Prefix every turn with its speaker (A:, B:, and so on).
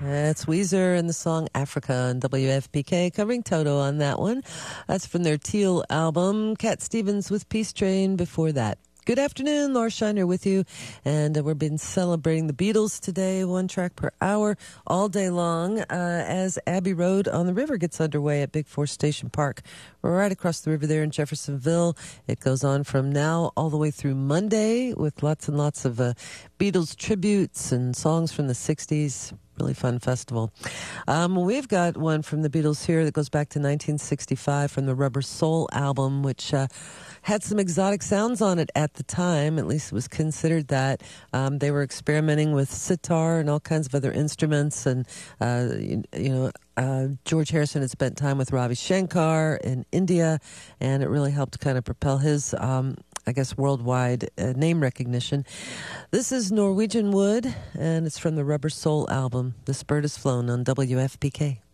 A: That's Weezer and the song Africa on WFPK, covering Toto on that one. That's from their Teal album. Cat Stevens with Peace Train before that. Good afternoon, Laura Shiner with you, and we've been celebrating the Beatles today, one track per hour, all day long, as Abbey Road on the River gets underway at Big Four Station Park. We're right across the river there in Jeffersonville. It goes on from now all the way through Monday with lots and lots of Beatles tributes and songs from the 60s. Really fun festival. We've got one from the Beatles here that goes back to 1965 from the Rubber Soul album, which had some exotic sounds on it at the time. At least it was considered that. They were experimenting with sitar and all kinds of other instruments. And, George Harrison had spent time with Ravi Shankar in India, and it really helped kind of propel his worldwide name recognition. This is Norwegian Wood, and it's from the Rubber Soul album. This Bird Has Flown on WFPK.